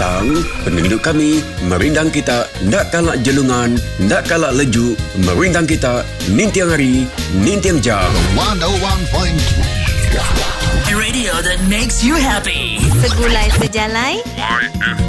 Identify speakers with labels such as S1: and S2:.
S1: datang, penduduk kami merindang kita ndak kalak jelungan, ndak kalak leju, merindang kita nintiang hari, nintiang jam.
S2: 101.3
S3: A radio that makes you happy.
S4: Segulai sejalai